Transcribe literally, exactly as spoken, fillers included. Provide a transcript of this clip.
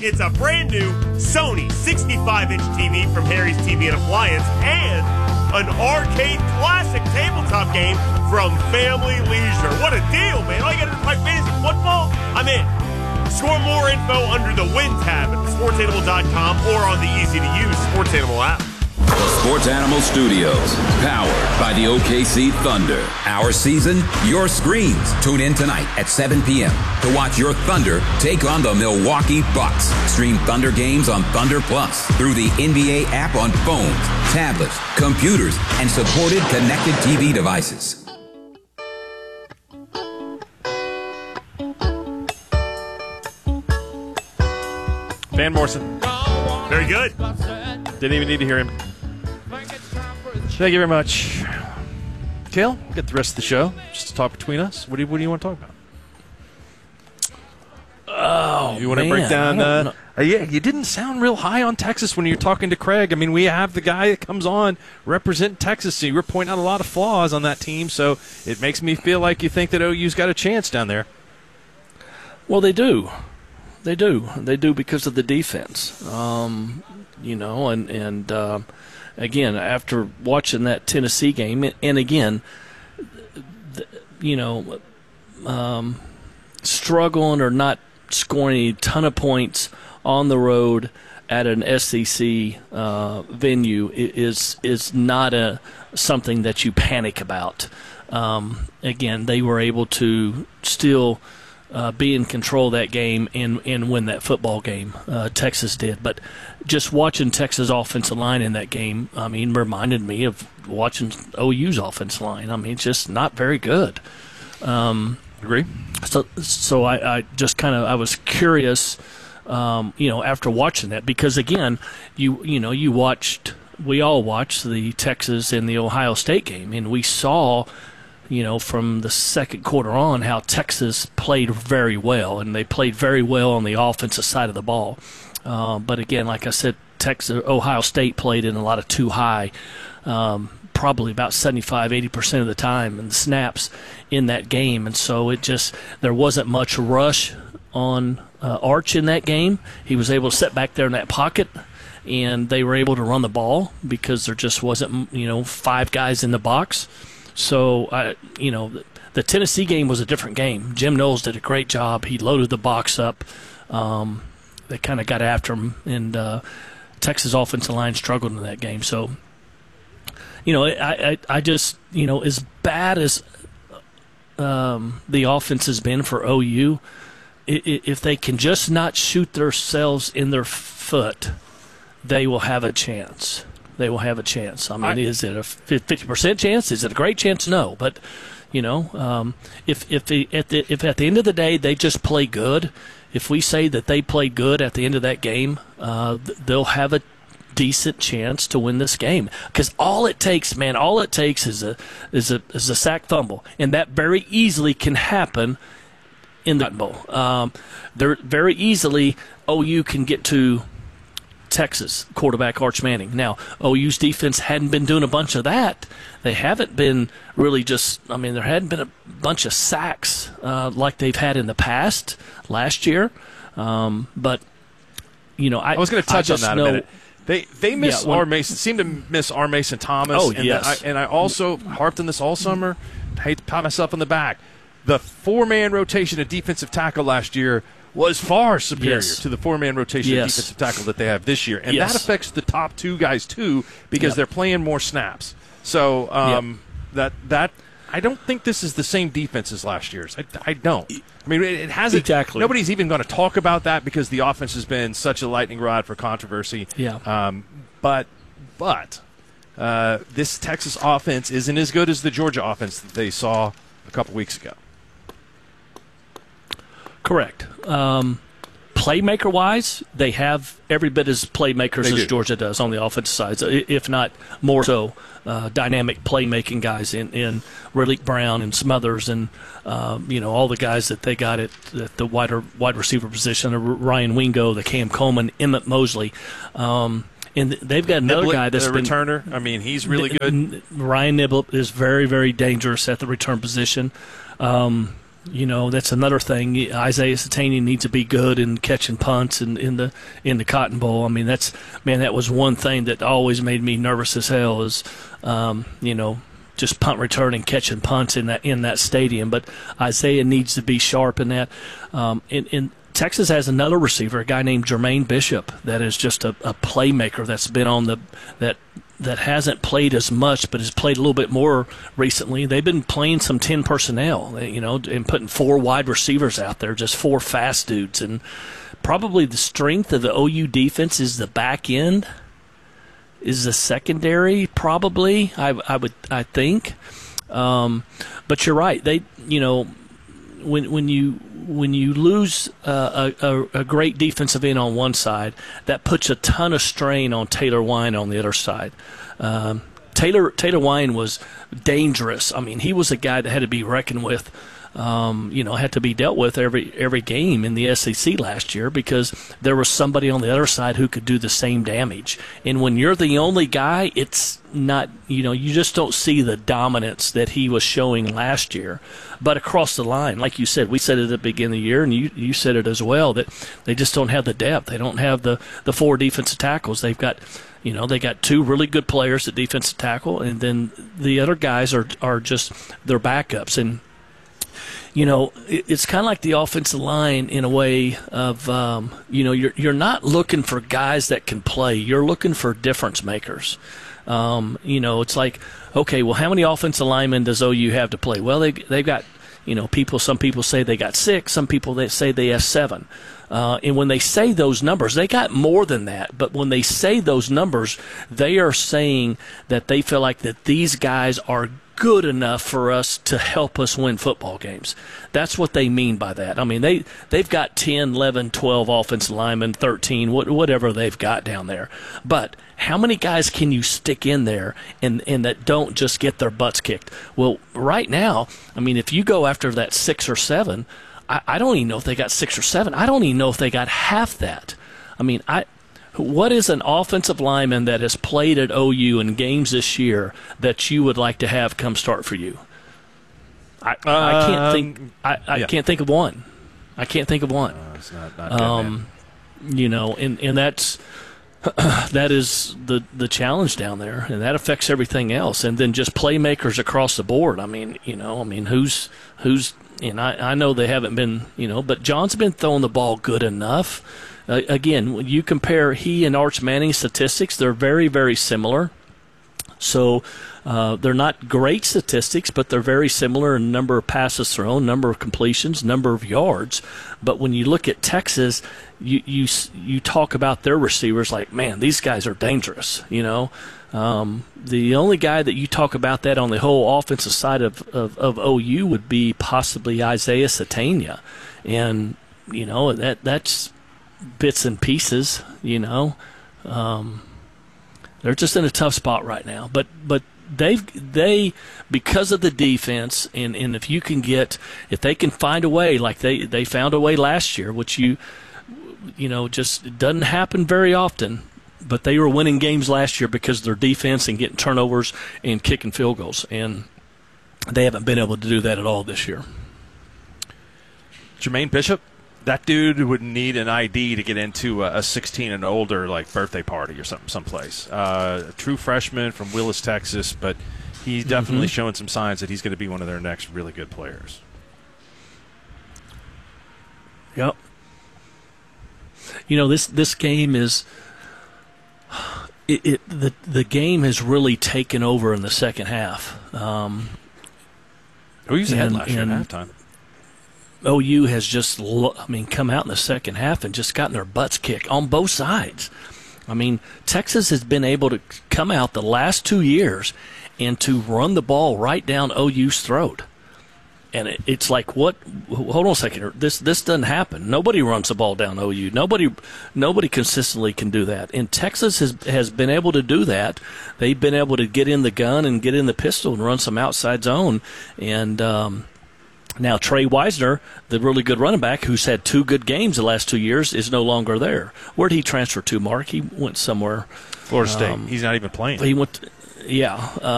it's a brand new Sony sixty-five inch T V from Harry's T V and Appliance and an arcade classic tabletop game from Family Leisure. What a deal, man. All you got to do is play fantasy football? I'm in. Score more info under the Win tab at sports animal dot com or on the easy-to-use Sports Animal app. The Sports Animal Studios, powered by the O K C Thunder. Our season, your screens. Tune in tonight at seven p.m. to watch your Thunder take on the Milwaukee Bucks. Stream Thunder games on Thunder Plus through the N B A app on phones, tablets, computers, and supported connected T V devices. Van Morrison. Very good. Didn't even need to hear him. Thank you very much. Kale, get the rest of the show. Just to talk between us. What do you, what do you want to talk about? Oh, You want man, to break down? I don't Uh, know. uh, yeah, you didn't sound real high on Texas when you were talking to Craig. I mean, we have the guy that comes on representing Texas. So you were pointing out a lot of flaws on that team. So it makes me feel like you think that O U's got a chance down there. Well, they do. They do. They do because of the defense. Um, you know, and, and um, again, after watching that Tennessee game, and, and again, th- you know, um, struggling or not scoring a ton of points on the road at an S E C uh, venue is is not a something that you panic about. Um, again, they were able to still uh, be in control of that game and, and win that football game. Uh, Texas did. But just watching Texas' offensive line in that game, I mean, reminded me of watching O U's offensive line. I mean, it's just not very good. Um, Agree? So, so I, I just kind of I was curious, um, you know, after watching that because again, you you know you watched we all watched the Texas and the Ohio State game, and we saw, you know, from the second quarter on how Texas played very well, and they played very well on the offensive side of the ball. Uh, but again, like I said, Texas Ohio State played in a lot of too high. Um, probably about seventy-five, eighty percent of the time in the snaps in that game. And so it just, there wasn't much rush on uh, Arch in that game. He was able to sit back there in that pocket, and they were able to run the ball because there just wasn't, you know, five guys in the box. So, I, you know, the, the Tennessee game was a different game. Jim Knowles did a great job. He loaded the box up. Um, they kind of got after him, and uh, Texas offensive line struggled in that game. So, you know, I, I, I just, you know, as bad as um, the offense has been for O U, if they can just not shoot themselves in their foot, they will have a chance. They will have a chance. I mean, I, is it a fifty percent chance? Is it a great chance? No. But, you know, um, if if, the, at the, if at the end of the day they just play good, if we say that they played good at the end of that game, uh, they'll have a decent chance to win this game, because all it takes, man, all it takes is a is a is a sack fumble, and that very easily can happen in the Bowl. Um, there very easily O U can get to Texas quarterback Arch Manning. Now O U's defense hadn't been doing a bunch of that. They haven't been really just. I mean, there hadn't been a bunch of sacks uh, like they've had in the past last year. Um, but you know, I, I was going to touch on that know, a minute. They they miss Yeah, well- R. Mason, seem to miss R. Mason Thomas. Oh, and yes. I, and I also harped on this all summer. I hate to pat myself on the back. The four-man rotation at defensive tackle last year was far superior Yes. to the four-man rotation Yes. at defensive tackle that they have this year. And Yes. that affects the top two guys, too, because Yep. they're playing more snaps. So um, that that I don't think this is the same defense as last year's. I, I don't. I mean, it, it hasn't. Exactly. Nobody's even going to talk about that because the offense has been such a lightning rod for controversy. Yeah. Um, but but uh, this Texas offense isn't as good as the Georgia offense that they saw a couple weeks ago. Correct. Um, playmaker-wise, they have every bit as playmakers They as do. Georgia does on the offensive side, so i- if not more so. Uh, dynamic playmaking guys in, in Relique Brown and Smothers and um, you know all the guys that they got at, at the wide wide receiver position, uh, Ryan Wingo, the Cam Coleman, Emmett Mosley, um, and they've got another Niblett, guy that's the been returner. I mean, he's really N- good. N- Ryan Niblett is very, very dangerous at the return position. Um, You know, that's another thing. Isaiah Satania needs to be good in catching punts in, in the in the Cotton Bowl. I mean, that's man, that was one thing that always made me nervous as hell. Is um, you know, just punt return and catching punts in that in that stadium. But Isaiah needs to be sharp in that. Um, in, in Texas has another receiver, a guy named Jermaine Bishop, that is just a, a playmaker that's been on the that. that hasn't played as much but has played a little bit more recently. They've been playing some ten personnel, you know, and putting four wide receivers out there, just four fast dudes. And probably the strength of the O U defense is the back end, is the secondary probably, I, I would I think. Um, but you're right. They, you know, when when you when you lose uh, a, a great defensive end on one side, that puts a ton of strain on Taylor Wine on the other side. Um, Taylor Taylor Wine was dangerous. I mean, he was a guy that had to be reckoned with. Um, you know, had to be dealt with every every game in the S E C last year because there was somebody on the other side who could do the same damage. And when you're the only guy, it's not, you know, you just don't see the dominance that he was showing last year. But across the line, like you said, we said it at the beginning of the year, and you, you said it as well, that they just don't have the depth. They don't have the, the four defensive tackles. They've got, you know, they got two really good players at defensive tackle, and then the other guys are are just their backups. And you know, it's kind of like the offensive line in a way of, um, you know, you're you're not looking for guys that can play. You're looking for difference makers. Um, you know, it's like, okay, well, how many offensive linemen does O U have to play? Well, they they've got, you know, people. Some people say they got six. Some people they say they have seven. Uh, and when they say those numbers, they got more than that. But when they say those numbers, they are saying that they feel like that these guys are good enough for us to help us win football games. That's what they mean by that. I mean, they, they've got ten, eleven, twelve offensive linemen, thirteen, whatever they've got down there. But how many guys can you stick in there and, and that don't just get their butts kicked? Well, right now, I mean, if you go after that six or seven, I, I don't even know if they got six or seven. I don't even know if they got half that. I mean, I... What is an offensive lineman that has played at O U in games this year that you would like to have come start for you? I, uh, I can't think. I, I yeah. can't think of one. I can't think of one. Uh, it's not, not um, good, you know, and and that's that is the the challenge down there, and that affects everything else. And then just playmakers across the board. I mean, you know, I mean, who's who's and I, I know they haven't been, you know, but John's been throwing the ball good enough. Uh, again, when you compare he and Arch Manning's statistics, they're very, very similar. So uh, they're not great statistics, but they're very similar in number of passes thrown, number of completions, number of yards. But when you look at Texas, you you you talk about their receivers like, man, these guys are dangerous, you know. Um, the only guy that you talk about that on the whole offensive side of, of, of O U would be possibly Isaiah Satania. And, you know, that that's bits and pieces, you know. Um, they're just in a tough spot right now. But but they've they because of the defense, and, and if you can get if they can find a way like they, they found a way last year, which you you know just doesn't happen very often, but they were winning games last year because of their defense and getting turnovers and kicking field goals, and they haven't been able to do that at all this year. Jermaine Bishop, that dude would need an I D to get into a sixteen and older like birthday party or something someplace. Uh, a true freshman from Willis, Texas, but he's definitely mm-hmm. showing some signs that he's going to be one of their next really good players. Yep. You know, this this game is it, it the the game has really taken over in the second half. Um, Who used ahead last year at halftime? O U has just, I mean, come out in the second half and just gotten their butts kicked on both sides. I mean, Texas has been able to come out the last two years and to run the ball right down O U's throat. And it, it's like, what? Hold on a second here. This this doesn't happen. Nobody runs the ball down O U. Nobody nobody consistently can do that. And Texas has has been able to do that. They've been able to get in the gun and get in the pistol and run some outside zone. And um, now Trey Wisner, the really good running back who's had two good games the last two years, is no longer there. Where did he transfer to, Mark? He went somewhere. Florida State. Um, He's not even playing. He went, to, yeah. Uh,